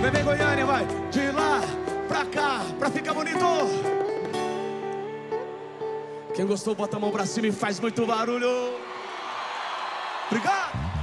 Vem Goiânia, vai. De lá pra cá, pra ficar bonito. Quem gostou, bota a mão pra cima e faz muito barulho. Obrigado.